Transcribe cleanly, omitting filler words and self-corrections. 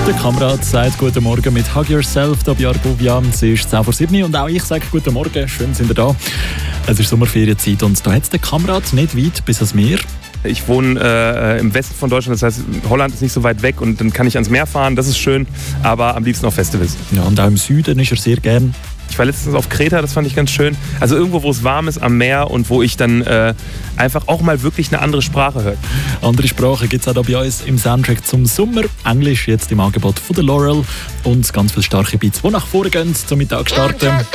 Der Kamerad sagt Guten Morgen mit Hug Yourself hier bei Argovia. Es ist 10:07 und auch ich sage Guten Morgen, schön sind ihr da. Es ist Sommerferienzeit und da hat es der Kamerad nicht weit bis ans Meer. Ich wohne im Westen von Deutschland, das heißt, Holland ist nicht so weit weg und dann kann ich ans Meer fahren, das ist schön, aber am liebsten auf Festivals. Ja, und auch im Süden ist er sehr gern. Ich war letztens auf Kreta, das fand ich ganz schön. Also irgendwo, wo es warm ist am Meer und wo ich dann einfach auch mal wirklich eine andere Sprache höre. Andere Sprachen gibt es auch bei uns im Soundtrack zum Sommer. Englisch jetzt im Angebot von der Laurel und ganz viele starke Beats, die nach vorne gehen zum Mittag starten.